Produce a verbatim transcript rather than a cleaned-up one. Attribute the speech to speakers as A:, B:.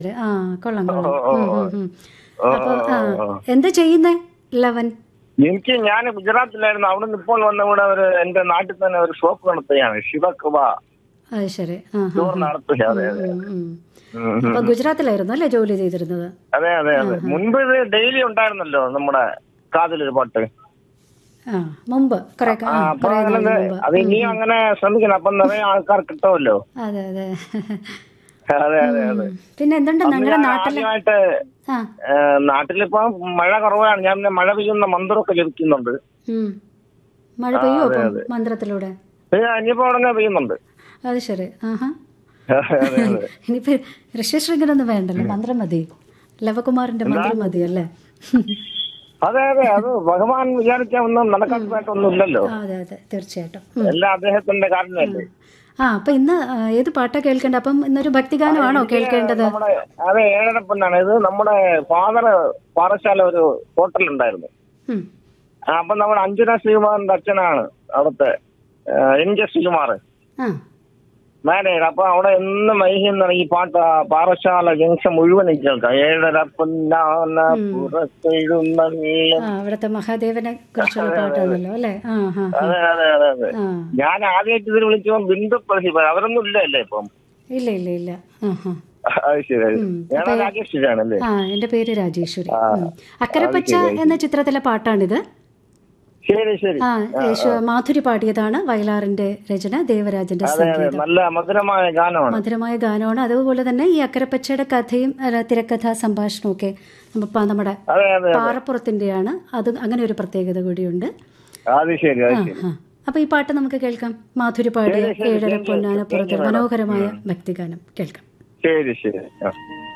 A: ആ കൊള്ളാം
B: ഓ,
A: കൊള്ളാം.
B: ഓ,
A: ഉം,
B: ഓ.
A: ഉം, ഉം.
B: ഓ,
A: അപ്പൊ
B: ഓ,
A: ആ
B: ഓ.
A: എന്താ ചെയ്യുന്നേ ലവൻ?
B: എനിക്ക് ഞാൻ ഗുജറാത്തിലായിരുന്നു. അവിടെ നിന്ന് ഇപ്പോൾ വന്ന കൂടെ ഒരു എന്റെ നാട്ടിൽ തന്നെ ഒരു ഷോപ്പ് നടത്തുകയാണ്. ശിവകൃപ
A: അത് ശരി. ആ ഹാ
B: സ്റ്റോർ
A: ഹാ.
B: നടത്തുക. അതെ
A: ഉം,
B: അതെ
A: ഉം, ഉം.
B: ഉം, ഉം,
A: അപ്പൊ
B: ഉം.
A: ഗുജറാത്തിലായിരുന്നു അല്ലേ ജോലി ചെയ്തിരുന്നത്?
B: അതെ അതെ അതെ
A: ആഹാ.
B: മുൻപ് ഇത് ഡെയിലി ഉണ്ടായിരുന്നല്ലോ നമ്മുടെ കാതിലൊരു പാട്ട്.
A: ആ മുമ്പ് കുറെ
B: ആ,
A: ആ
B: അപ്പൊ
A: കുറെ
B: അങ്ങനെ
A: നാളിന്
B: ഇത്
A: മുമ്പ്.
B: അത്
A: ഉം,
B: ഇനിയും
A: ഉം.
B: അങ്ങനെ ശ്രമിക്കണം. അപ്പം നിറയെ ആൾക്കാർ കിട്ടുമല്ലോ.
A: അതെ അതെ.
B: അതെ അതെ
A: ഉം.
B: അതെ
A: പിന്നെ എന്തുണ്ട്
B: അന്ന്
A: നിങ്ങളുടെ
B: ഞാൻ
A: നാട്ടില്?
B: ആദ്യമായിട്ട്
A: ആ
B: ഏഹ്, നാട്ടിലിപ്പോ മഴ കുറവാണ്. ഞാൻ പിന്നെ മഴ പെയ്യുന്ന മന്ത്രമൊക്കെ ജപിക്കുന്നുണ്ട്.
A: ഉം. മഴ
B: ആ,
A: പെയ്യോ
B: അതെ
A: അപ്പം
B: അതെ
A: മന്ത്രത്തിലൂടെ?
B: പിന്നെ ഇനിയിപ്പോ ഉടനെ പെയ്യുന്നുണ്ട്.
A: അത് ശരി. ആഹാ.
B: അതെ അതെ
A: ഇനിയിപ്പോ ഋഷ്യശൃംഖലൊന്നും വേണ്ടല്ലോ, മന്ത്രം മതി. ലവകുമാറിന്റെ
B: എന്താ
A: മന്ത്രം മതി അല്ലേ?
B: അതെ അതെ അത് ഭഗവാൻ വിചാരിക്കാൻ ഒന്നും
A: ഉം.
B: നടക്കാത്തതായിട്ടൊന്നും ഇല്ലല്ലോ.
A: ആ, അതെ അതെ തീർച്ചയായിട്ടും. ഉം.
B: എല്ലാം അദ്ദേഹത്തിന്റെ
A: ആ
B: കാരണമല്ലേ.
A: ആ, അപ്പൊ ഇന്ന് ആ, ഏത് പാട്ടാ കേൾക്കേണ്ടത്? അപ്പം ഇന്നൊരു
B: ആ,
A: ഭക്തിഗാനമാണോ
B: എനിക്ക്
A: കേൾക്കേണ്ടത്?
B: നമ്മുടെ അതെ ഏഴരപ്പൊന്നാണ് ഇത്. നമ്മുടെ ഫാദർ പാറശാല ഒരു ഹോട്ടലുണ്ടായിരുന്നു.
A: ഉം.
B: ആ, അപ്പൊ നമ്മുടെ അഞ്ജന ശ്രീകുമാറിന്റെ അച്ഛനാണ് അവിടുത്തെ ഏഹ്, എൻ ജെ ശ്രീകുമാർ
A: ആ
B: മാനേജർ. അപ്പൊ അവിടെ എന്നും വൈകുന്ന ഈ പാട്ട് ആ പാറശാല ജംഗ്ഷൻ മുഴുവനും കേൾക്കാം. ഏഴര പൊന്നാന
A: ഉം.
B: പുറത്തെഴുന്നള്ളും.
A: ആ അവിടുത്തെ മഹാദേവനെ കുറിച്ചുള്ള
B: അതെ അതെ അതെ
A: പാട്ടാണല്ലോ അല്ലേ? ആ ഹാ ഹാ.
B: അതെ അതെ അതെ അതെ
A: ആ
B: ഞാൻ ആദ്യമായിട്ട് ഇതിൽ വിളിച്ചപ്പോ ബിന്ദു പ്രതിഭ അവരൊന്നും ഇല്ലല്ലേ ഇപ്പം.
A: ഇല്ല ഇല്ല ഇല്ല. ആ ഹാ.
B: അത് ശരി അത്
A: ഉം.
B: ഞാൻ
A: അപ്പൊ
B: രാജേഷിലാണല്ലേ.
A: ആ എൻ്റെ പേര് രാജേശ്വരി.
B: ആ
A: ഉം.
B: അത്
A: അക്കരപ്പച്ച
B: ശരി അത്
A: എന്ന
B: ശരി
A: ചിത്രത്തിലെ പാട്ടാണിത്.
B: ശരി ശരി
A: ആ
B: ആ
A: യേശു
B: ആ
A: മാധുരി പാടിയതാണ്. വയലാറിന്റെ രചന, ദേവരാജന്റെ
B: അതെ അതെ
A: സംഗീതം.
B: നല്ല മധുരമായ ഗാനമാണ്.
A: മധുരമായ ഗാനമാണ്. അതുപോലെ തന്നെ ഈ അക്കരപ്പച്ചയുടെ കഥയും അല്ല, തിരക്കഥാ സംഭാഷണവും ഒക്കെ നമ്മ- നമ്മുടെ
B: അതെ അതെ അതെ
A: പാറപ്പുറത്തിന്റെയാണ്. അത് അങ്ങനെ ഒരു പ്രത്യേകത കൂടിയുണ്ട്.
B: അത് ശരി
A: ആ
B: അത് ശരി
A: ആ. അപ്പൊ ഈ പാട്ട് നമുക്ക് കേൾക്കാം. മാധുരി പാടിയ
B: ശരി ശരി
A: ഏഴര
B: താങ്ക് യു
A: പൊന്നാന
B: താങ്ക് യു
A: പുറത്ത്
B: മാഡം.
A: മനോഹരമായ ഭക്തിഗാനം കേൾക്കാം.
B: ശരി ശരി ആ